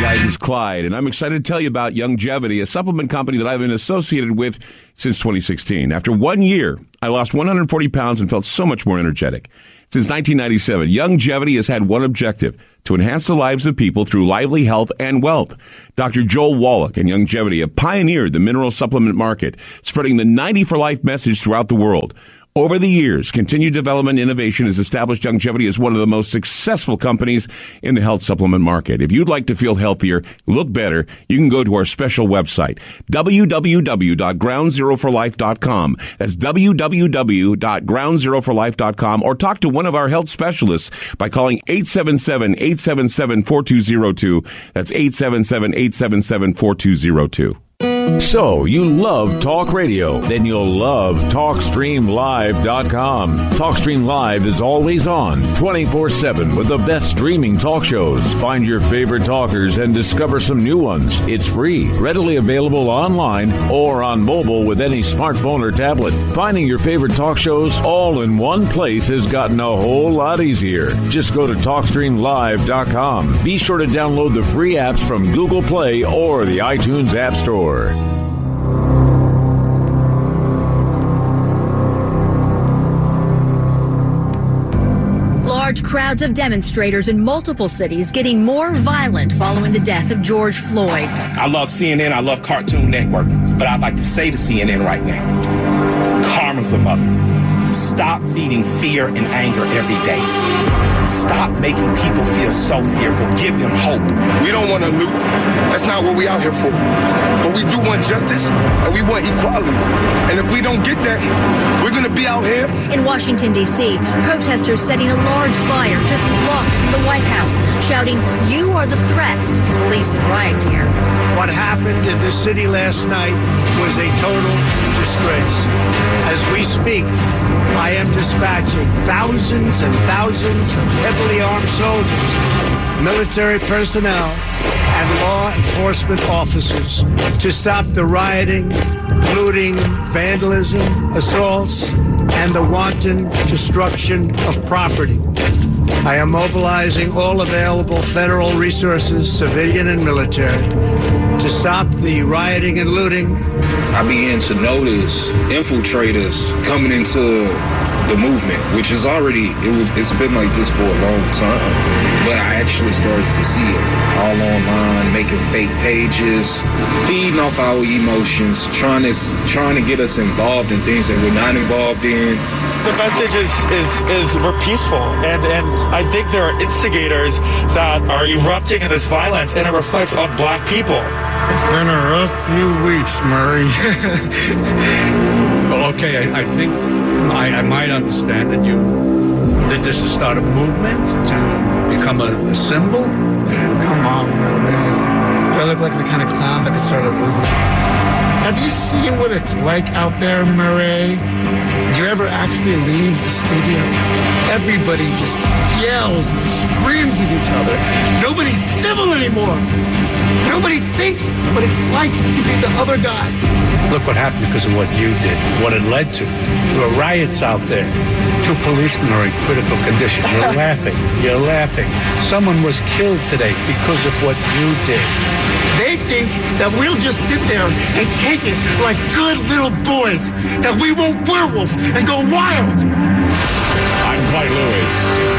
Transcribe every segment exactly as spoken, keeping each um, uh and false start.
guys, it's Clyde, and I'm excited to tell you about Youngevity, a supplement company that I've been associated with since twenty sixteen. After one year, I lost one hundred forty pounds and felt so much more energetic. Since nineteen ninety-seven, Youngevity has had one objective: to enhance the lives of people through lively health and wealth. Doctor Joel Wallach and Youngevity have pioneered the mineral supplement market, spreading the ninety for life message throughout the world. Over the years, continued development and innovation has established Youngevity as one of the most successful companies in the health supplement market. If you'd like to feel healthier, look better, you can go to our special website, w w w dot ground zero for life dot com. That's w w w dot ground zero for life dot com, or talk to one of our health specialists by calling eight seven seven, eight seven seven, four two zero two. That's eight seven seven, eight seven seven, four two zero two. So, you love talk radio? Then you'll love talk stream live dot com. TalkStream Live is always on, twenty-four seven, with the best streaming talk shows. Find your favorite talkers and discover some new ones. It's free, readily available online or on mobile with any smartphone or tablet. Finding your favorite talk shows all in one place has gotten a whole lot easier. Just go to talk stream live dot com. Be sure to download the free apps from Google Play or the iTunes App Store. Large crowds of demonstrators in multiple cities getting more violent following the death of George Floyd. I love C N N, I love Cartoon Network, but I'd like to say to C N N right now, karma's a mother. Stop feeding fear and anger every day. Stop making people feel so fearful. Give them hope. We don't want to loot. That's not what we out here for. But we do want justice, and we want equality. And if we don't get that, we're going to be out here. In Washington, D C, protesters setting a large fire just blocks from the White House, shouting, "You are the threat," to police and riot gear. What happened in the city last night was a total disgrace. As we speak, I am dispatching thousands and thousands of heavily armed soldiers, military personnel, and law enforcement officers to stop the rioting, looting, vandalism, assaults, and the wanton destruction of property. I am mobilizing all available federal resources, civilian and military, to stop the rioting and looting. I began to notice infiltrators coming into the movement, which is already, it was, it's been like this for a long time. But I actually started to see it all online, making fake pages, feeding off our emotions, trying to, trying to get us involved in things that we're not involved in. The message is, is, is we're peaceful, and, and I think there are instigators that are erupting in this violence, and it reflects on black people. It's been a rough few weeks, Murray. Well, okay, I, I think I, I might understand that you did this to start a movement, to become a, a symbol. Come on, Murray. Do I look like the kind of clown that could start a movement? Have you seen what it's like out there, Murray? Do you ever actually leave the studio? Everybody just yells and screams at each other. Nobody's civil anymore. Nobody thinks what it's like to be the other guy. Look what happened because of what you did, what it led to. There were riots out there. Two policemen are in critical condition. You're laughing. You're laughing. Someone was killed today because of what you did. They think that we'll just sit there and take it like good little boys, that we won't werewolf and go wild. I'm Clyde Lewis.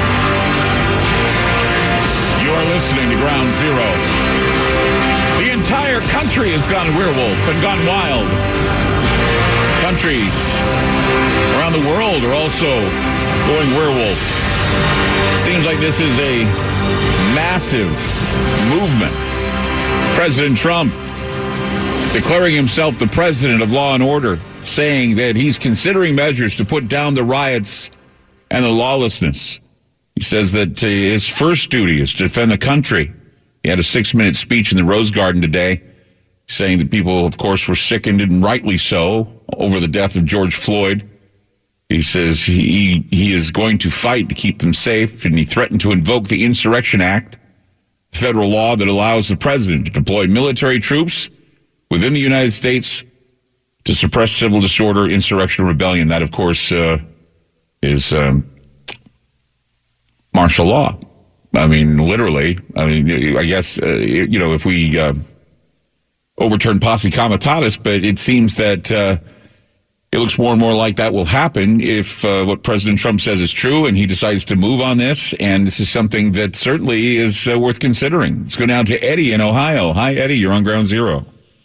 You are listening to Ground Zero. The entire country has gone werewolf and gone wild. Countries around the world are also going werewolf. Seems like this is a massive movement. President Trump declaring himself the president of law and order, saying that he's considering measures to put down the riots and the lawlessness. He says that uh, his first duty is to defend the country. He had a six-minute speech in the Rose Garden today, saying that people, of course, were sickened, and rightly so, over the death of George Floyd. He says he he is going to fight to keep them safe, and he threatened to invoke the Insurrection Act, federal law that allows the president to deploy military troops within the United States to suppress civil disorder, insurrection, rebellion. That, of course, uh, is um, martial law. I mean, literally. I mean, I guess, uh, you know, if we uh, overturn posse comitatus, but it seems that uh, it looks more and more like that will happen if uh, what President Trump says is true and he decides to move on this. And this is something that certainly is uh, worth considering. Let's go down to Eddie in Ohio. Hi, Eddie. You're on Ground Zero.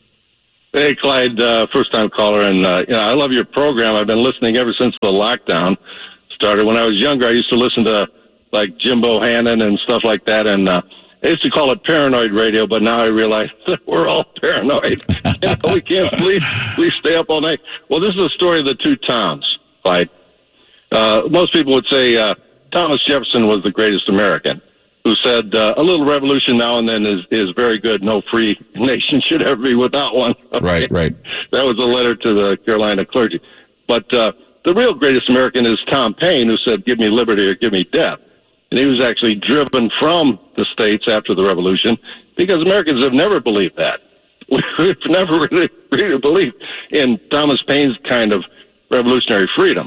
Hey, Clyde, uh, first-time caller. And, uh, you know, I love your program. I've been listening ever since the lockdown started. When I was younger, I used to listen to like Jimbo Hannon and stuff like that. And uh, I used to call it paranoid radio, but now I realize that we're all paranoid. You know, we can't sleep. We stay up all night. Well, this is the story of the two Toms, Clyde. Uh, most people would say uh, Thomas Jefferson was the greatest American, who said uh, a little revolution now and then is, is very good. No free nation should ever be without one. Okay? Right, right. That was a letter to the Carolina clergy. But uh, the real greatest American is Tom Paine, who said, give me liberty or give me death. And he was actually driven from the states after the revolution because Americans have never believed that. We've never really, really believed in Thomas Paine's kind of revolutionary freedom.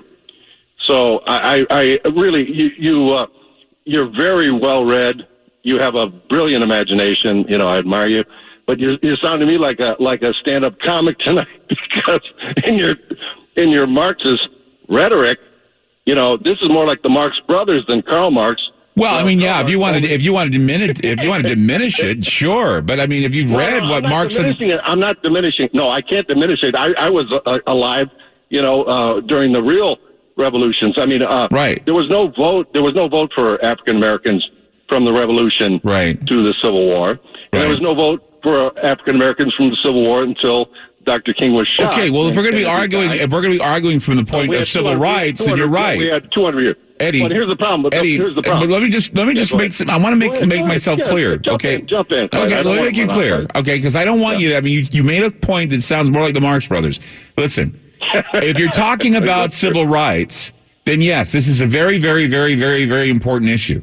So I, I, I really, you, you uh, you're very well read. You have a brilliant imagination. You know, I admire you. But you, you sound to me like a like a stand-up comic tonight because in your in your Marxist rhetoric, you know, this is more like the Marx Brothers than Karl Marx. Well, I mean, yeah. If you wanted, if you wanted to diminish, if you want to diminish it, sure. But I mean, if you've read well, what I'm Marx and it. I'm not diminishing. No, I can't diminish it. I, I was uh, alive, you know, uh, during the real revolutions. I mean, uh, right. There was no vote. There was no vote for African Americans from the Revolution right. to the Civil War. And right. there was no vote for African Americans from the Civil War until Doctor King was shot. Okay. Well, if we're going to be arguing, died. if we're going to be arguing from the point no, of civil rights, then you're right. We had two hundred years. Eddie, but here's the problem. But Eddie, here's the problem. But let me just let me just yeah, make some, I want to make ahead, make myself yeah, clear. Jump okay, in, jump in. Okay, let me make you clear. Okay, because I don't want yeah. you to. I mean, you you made a point that sounds more like the Marx Brothers. Listen, if you're talking about civil rights, then yes, this is a very, very, very, very, very important issue.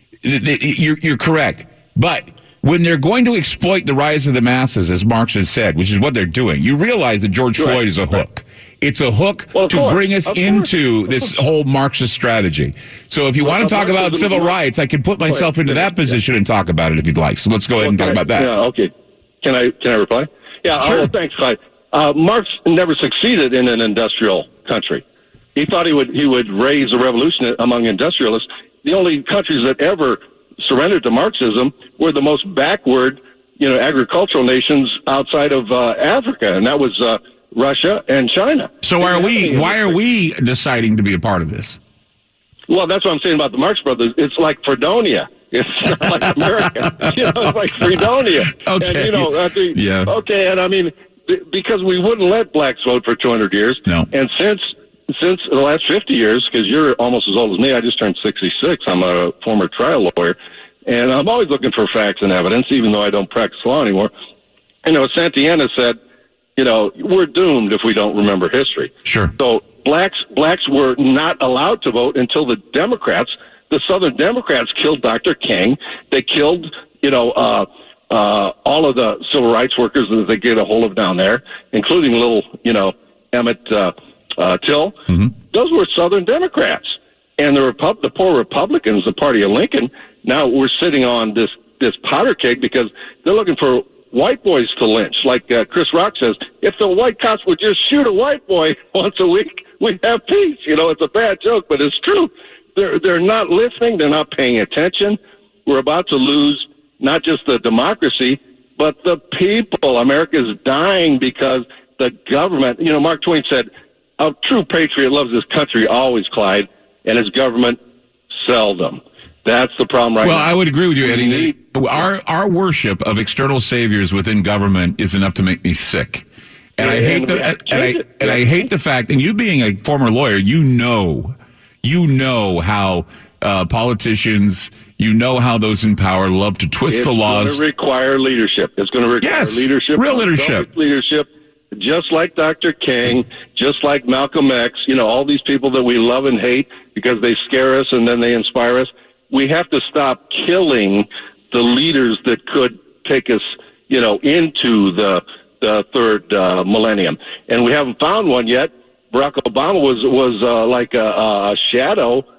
You're you're correct, but when they're going to exploit the rise of the masses, as Marx has said, which is what they're doing, you realize that George right. Floyd is a hook. It's a hook well, to course. bring us of into course. this whole Marxist strategy. So if you well, want to talk about civil rights, I can put myself into that position yeah. and talk about it if you'd like. So let's go ahead and talk I, about that. Yeah, okay. Can I can I reply? Yeah, sure. Oh, thanks, Clyde. Uh, Marx never succeeded in an industrial country. He thought he would he would raise a revolution among industrialists. The only countries that ever surrendered to Marxism were the most backward, you know, agricultural nations outside of uh, Africa, and that was uh, Russia and China. So why are we why are we deciding to be a part of this? Well, that's what I'm saying about the Marx Brothers. It's like Fredonia. It's not like America. You know, it's like Fredonia. Okay. And, you know, I think, yeah. Okay, and I mean, because we wouldn't let blacks vote for two hundred years. No. And since since the last fifty years, because you're almost as old as me, I just turned sixty-six. I'm a former trial lawyer. And I'm always looking for facts and evidence, even though I don't practice law anymore. You know, Santayana said, you know, we're doomed if we don't remember history. Sure. So blacks blacks were not allowed to vote until the Democrats, the Southern Democrats, killed Doctor King. They killed, you know, uh, uh, all of the civil rights workers that they get a hold of down there, including little, you know, Emmett uh, uh, Till. Mm-hmm. Those were Southern Democrats. And the Repub- the poor Republicans, the party of Lincoln, now we're sitting on this, this powder keg because they're looking for white boys to lynch. Like uh, Chris Rock says, if the white cops would just shoot a white boy once a week, we'd have peace. You know, it's a bad joke, but it's true. They're, they're not listening. They're not paying attention. We're about to lose not just the democracy, but the people. America is dying because the government, you know, Mark Twain said, a true patriot loves his country always, Clyde, and his government seldom. That's the problem right well, now. Well, I would agree with you, Eddie. Need, our our worship of external saviors within government is enough to make me sick. And yeah, I hate and the and, and I it. and yeah. I hate the fact. And you being a former lawyer, you know, you know how uh, politicians, you know how those in power love to twist it's the laws. It's going to require leadership. It's going to require yes, leadership. Real leadership. Leadership. Just like Doctor King, just like Malcolm X, you know, all these people that we love and hate because they scare us and then they inspire us. We have to stop killing the leaders that could take us, you know, into the the third uh, millennium. And we haven't found one yet. Barack Obama was was uh, like a, a shadow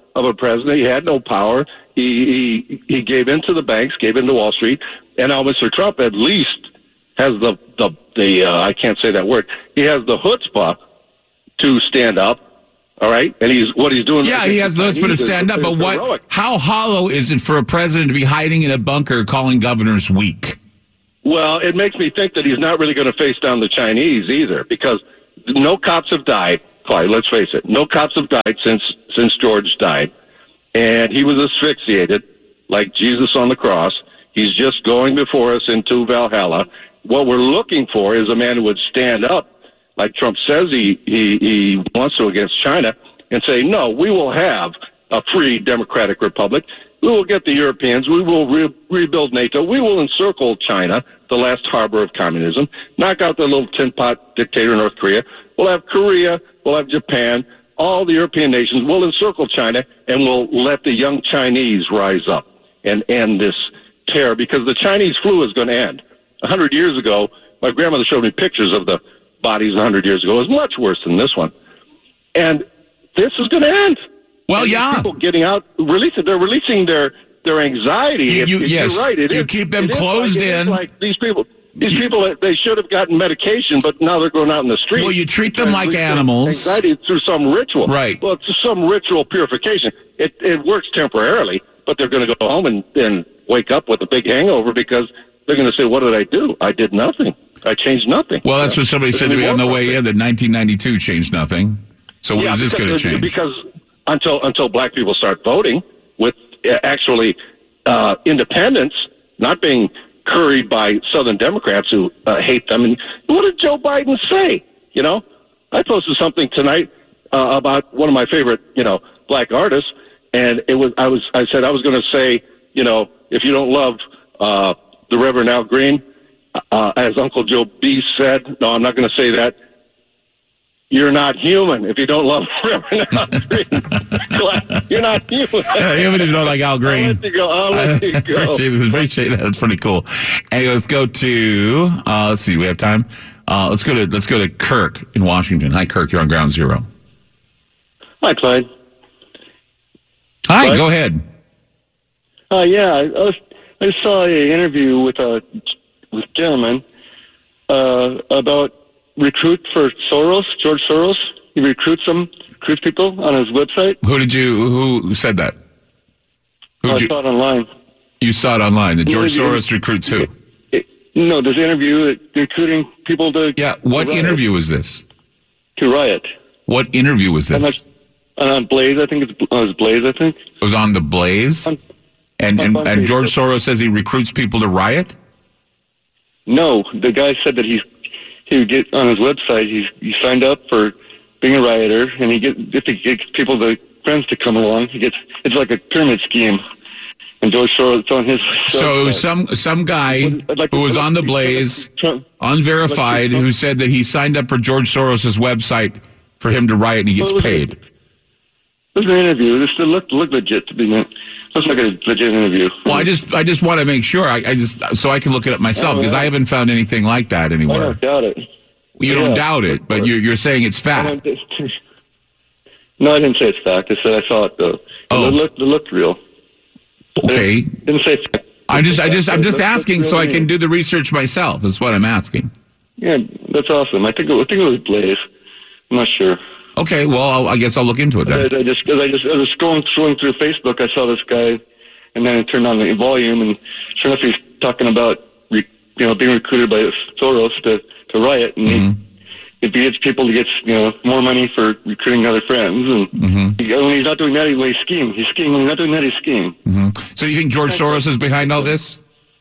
of a president. He had no power. He he, he gave in to the banks, gave in to Wall Street, and now Mister Trump at least has the the the uh, I can't say that word. He has the chutzpah to stand up. All right, and he's what he's doing. Yeah, he has the chutzpah to stand up. But what? Heroic. How hollow is it for a president to be hiding in a bunker, calling governors weak? Well, it makes me think that he's not really going to face down the Chinese either, because no cops have died. Clyde, let's face it, no cops have died since since George died, and he was asphyxiated like Jesus on the cross. He's just going before us into Valhalla. What we're looking for is a man who would stand up, like Trump says he, he, he wants to against China, and say, no, we will have a free democratic republic. We will get the Europeans. We will re- rebuild NATO. We will encircle China, the last harbor of communism, knock out the little tin pot dictator North Korea. We'll have Korea. We'll have Japan. All the European nations will encircle China, and we'll let the young Chinese rise up and end this terror, because the Chinese flu is going to end. A hundred years ago, my grandmother showed me pictures of the bodies a hundred years ago. It was much worse than this one. And this is going to end. Well, and yeah. People getting out, releasing, they're releasing their, their anxiety. You, if, you, if yes. You're right. It you is, keep them it closed is like, in. It is like these people, these people, they should have gotten medication, but now they're going out in the street. Well, you treat them like animals. Anxiety through some ritual. Right. Well, it's some ritual purification. It, it works temporarily, but they're going to go home and, and wake up with a big hangover, because they're going to say, what did I do? I did nothing. I changed nothing. Well, that's what somebody said to me on the way in, that nineteen ninety-two changed nothing. So when yeah, is this going to change? Because until until black people start voting with uh, actually uh, independence, not being curried by Southern Democrats who uh, hate them. And what did Joe Biden say? You know, I posted something tonight uh, about one of my favorite, you know, black artists, and it was I was I said I was going to say, you know, if you don't love uh, the Reverend Al Green, uh, as Uncle Joe B said, no, I'm not going to say that. You're not human if you don't love Reverend Al Green. You're not human. Yeah, even if you don't like Al Green. I'll let you go. I'll let you go. appreciate, appreciate that. That's pretty cool. Anyway, let's go to, uh, let's see, we have time. Uh, let's go to, let's go to Kirk in Washington. Hi, Kirk. You're on Ground Zero. Hi, Clyde. Hi, Clyde? go ahead. Uh, yeah, I, was, I just saw an interview with a, with a gentleman uh, about recruit for Soros, George Soros. He recruits them, recruits people on his website. Who did you, who said that? Oh, I you, saw it online. You saw it online, that George Interview. Soros recruits who? It, it, no, this interview, recruiting people to... Yeah, what to interview was this? To riot. What interview was this? Not, on Blaze, I think it's, uh, it was Blaze, I think. It was on the Blaze? On, and and, on and George Soros says he recruits people to riot? No, the guy said that he's he would get on his website. He's he signed up for being a rioter, and he get if he gets people, the friends to come along, he gets it's like a pyramid scheme. And George Soros it's on his. So website. some some guy like who was on the Blaze, unverified, who said that he signed up for George Soros's website for him to riot, and he gets well, paid. It was an interview. This looked looked legit to me. Looks like a legit interview. Well, I just I just want to make sure I, I just so I can look it up myself, because I haven't found anything like that anywhere. I don't doubt it. You Yeah. don't doubt it, but you're you're saying it's fact. No, I didn't say it's fact. I said I saw it though. Oh. It looked it looked real. Okay. It didn't say fact. I'm just I just I'm just It looked asking real so I to can me. do the research myself. That's what I'm asking. Yeah, that's awesome. I think it, I think it was Blaze. I'm not sure. Okay, well I'll, I guess I'll look into it then. I, I just because I just I was scrolling scrolling through Facebook. I saw this guy, and then I turned on the volume, and sure enough, he's talking about re, you know being recruited by Soros to to riot, and Mm-hmm. he, he gets people to get you know more money for recruiting other friends, and Mm-hmm. he, when he's not doing that, he's skiing. He's skiing. When he's not doing that, he's skiing. Mm-hmm. So you think George Soros is behind all this?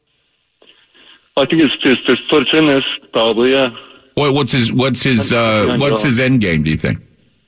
I think it's just his foot's in this, probably. Yeah. What, what's his what's his uh, what's his end game? Do you think?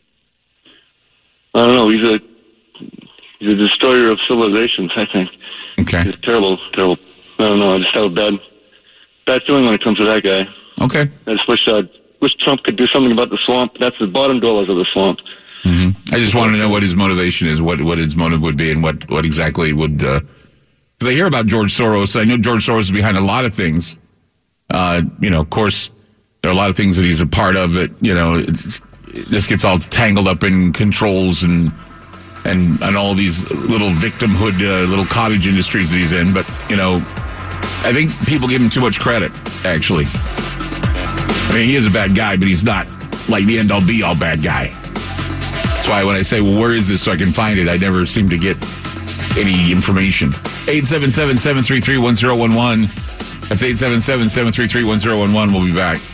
I don't know. He's a he's a destroyer of civilizations. I think. Okay. He's terrible, terrible. I don't know. I just have a bad bad feeling when it comes to that guy. Okay. I just wish uh, wish Trump could do something about the swamp. That's the bottom dwellers of the swamp. Mm-hmm. I just want to know what his motivation is, what what his motive would be, and what what exactly would. Because uh, I hear about George Soros. I know George Soros is behind a lot of things. Uh, you know, of course, there are a lot of things that he's a part of that you know it's, it just gets all tangled up in controls and and and all these little victimhood, uh, little cottage industries that he's in. But, you know, I think people give him too much credit, actually. I mean, he is a bad guy, but he's not like the end-all be-all bad guy. That's why when I say, well, where is this so I can find it, I never seem to get any information. eight seven seven, seven three three, one zero one one. That's eight seven seven, seven three three, one zero one one. We'll be back.